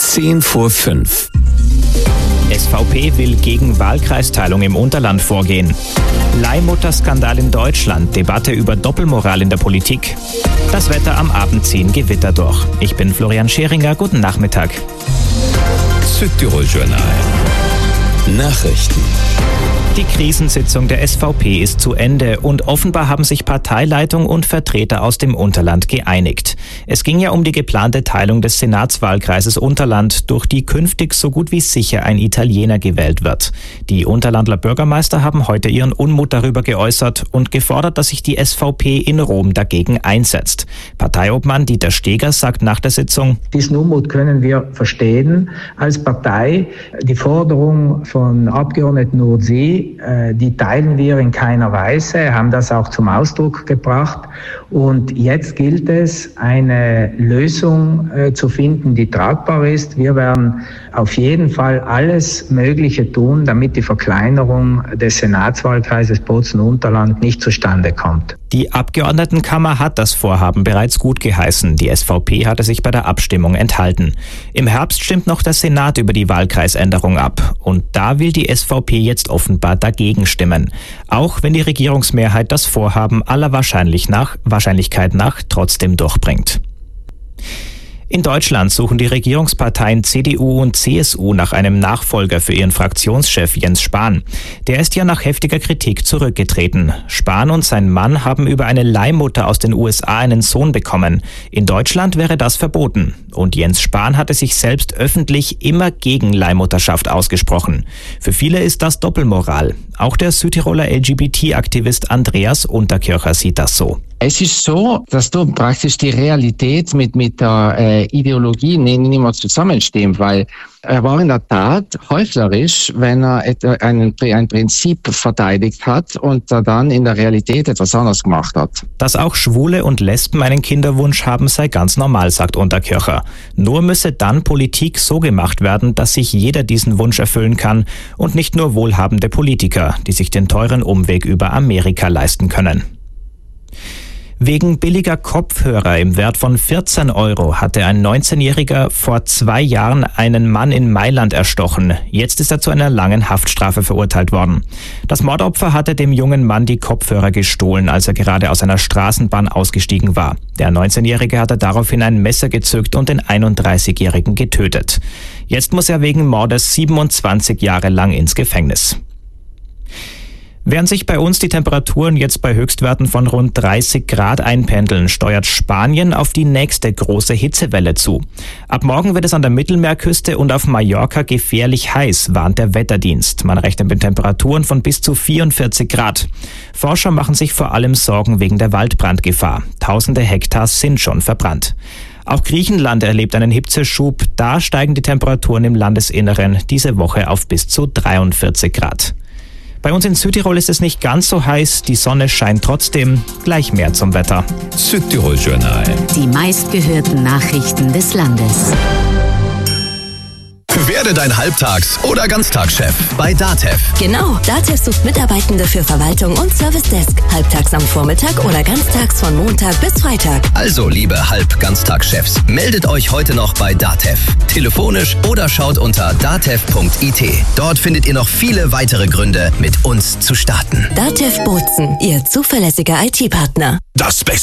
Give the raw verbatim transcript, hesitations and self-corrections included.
Zehn vor fünf. S V P will gegen Wahlkreisteilung im Unterland vorgehen. Leihmutterskandal in Deutschland, Debatte über Doppelmoral in der Politik. Das Wetter am Abend ziehen Gewitter durch. Ich bin Florian Scheringer, guten Nachmittag. Südtirol Journal. Nachrichten. Die Krisensitzung der S V P ist zu Ende und offenbar haben sich Parteileitung und Vertreter aus dem Unterland geeinigt. Es ging ja um die geplante Teilung des Senatswahlkreises Unterland, durch die künftig so gut wie sicher ein Italiener gewählt wird. Die Unterlandler Bürgermeister haben heute ihren Unmut darüber geäußert und gefordert, dass sich die S V P in Rom dagegen einsetzt. Parteiobmann Dieter Steger sagt nach der Sitzung: Diesen Unmut können wir verstehen als Partei. Die Forderung von Abgeordneten Nordsee, die teilen wir in keiner Weise, haben das auch zum Ausdruck gebracht. Und jetzt gilt es, eine Lösung äh, zu finden, die tragbar ist. Wir werden auf jeden Fall alles Mögliche tun, damit die Verkleinerung des Senatswahlkreises Bozen-Unterland nicht zustande kommt. Die Abgeordnetenkammer hat das Vorhaben bereits gut geheißen. Die S V P hatte sich bei der Abstimmung enthalten. Im Herbst stimmt noch der Senat über die Wahlkreisänderung ab. Und da will die S V P jetzt offenbar dagegen stimmen. Auch wenn die Regierungsmehrheit das Vorhaben aller Wahrscheinlich nach, Wahrscheinlichkeit nach trotzdem durchbringt. In Deutschland suchen die Regierungsparteien C D U und C S U nach einem Nachfolger für ihren Fraktionschef Jens Spahn. Der ist ja nach heftiger Kritik zurückgetreten. Spahn und sein Mann haben über eine Leihmutter aus den U S A einen Sohn bekommen. In Deutschland wäre das verboten. Und Jens Spahn hatte sich selbst öffentlich immer gegen Leihmutterschaft ausgesprochen. Für viele ist das Doppelmoral. Auch der Südtiroler L G B T-Aktivist Andreas Unterkircher sieht das so. Es ist so, dass du praktisch die Realität mit mit der äh, Ideologie nicht mehr zusammenstehen, weil er war in der Tat heuchlerisch, wenn er einen, ein Prinzip verteidigt hat und er dann in der Realität etwas anderes gemacht hat. Dass auch Schwule und Lesben einen Kinderwunsch haben, sei ganz normal, sagt Unterkircher. Nur müsse dann Politik so gemacht werden, dass sich jeder diesen Wunsch erfüllen kann und nicht nur wohlhabende Politiker, die sich den teuren Umweg über Amerika leisten können. Wegen billiger Kopfhörer im Wert von vierzehn Euro hatte ein neunzehnjähriger vor zwei Jahren einen Mann in Mailand erstochen. Jetzt ist er zu einer langen Haftstrafe verurteilt worden. Das Mordopfer hatte dem jungen Mann die Kopfhörer gestohlen, als er gerade aus einer Straßenbahn ausgestiegen war. Der neunzehnjährige hatte daraufhin ein Messer gezückt und den einunddreißigjährigen getötet. Jetzt muss er wegen Mordes siebenundzwanzig Jahre lang ins Gefängnis. Während sich bei uns die Temperaturen jetzt bei Höchstwerten von rund dreißig Grad einpendeln, steuert Spanien auf die nächste große Hitzewelle zu. Ab morgen wird es an der Mittelmeerküste und auf Mallorca gefährlich heiß, warnt der Wetterdienst. Man rechnet mit Temperaturen von bis zu vierundvierzig Grad. Forscher machen sich vor allem Sorgen wegen der Waldbrandgefahr. Tausende Hektar sind schon verbrannt. Auch Griechenland erlebt einen Hitzeschub. Da steigen die Temperaturen im Landesinneren diese Woche auf bis zu dreiundvierzig Grad. Bei uns in Südtirol ist es nicht ganz so heiß, die Sonne scheint trotzdem. Gleich mehr zum Wetter. Südtirol Journal. Die meistgehörten Nachrichten des Landes. Werde dein Halbtags- oder Ganztagschef bei DATEV. Genau, DATEV sucht Mitarbeitende für Verwaltung und Service Desk. Halbtags am Vormittag oder ganztags von Montag bis Freitag. Also, liebe Halb-Ganztagschefs, meldet euch heute noch bei DATEV. Telefonisch oder schaut unter datev punkt i t. Dort findet ihr noch viele weitere Gründe, mit uns zu starten. DATEV Bozen, Ihr zuverlässiger I T-Partner. Das Beste.